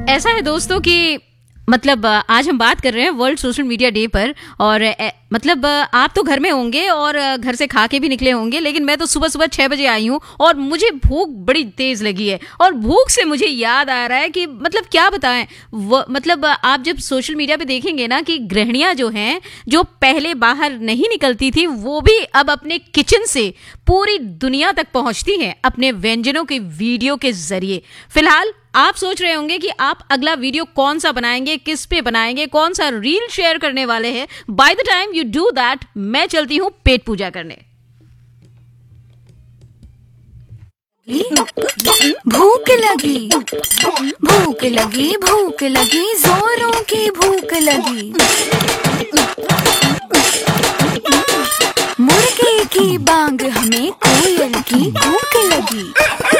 ऐसा है दोस्तों कि मतलब आज हम बात कर रहे हैं वर्ल्ड सोशल मीडिया डे पर और मतलब आप तो घर में होंगे और घर से खा के भी निकले होंगे, लेकिन मैं तो सुबह सुबह 6 बजे आई हूँ और मुझे भूख बड़ी तेज लगी है। और भूख से मुझे याद आ रहा है कि मतलब क्या बताएं, मतलब आप जब सोशल मीडिया पे देखेंगे ना कि गृहिणियां जो हैं, जो पहले बाहर नहीं निकलती थी, वो भी अब अपने किचन से पूरी दुनिया तक पहुंचती हैं अपने व्यंजनों के वीडियो के जरिए। फिलहाल आप सोच रहे होंगे कि आप अगला वीडियो कौन सा बनाएंगे, किस पे बनाएंगे, कौन सा रील शेयर करने वाले हैं। By the time you do that, मैं चलती हूं पेट पूजा करने। भूख लगी, भूख लगी, भूख लगी, जोरों की भूख लगी। मुर्गे की बांग हमें कोयल की भूख लगी।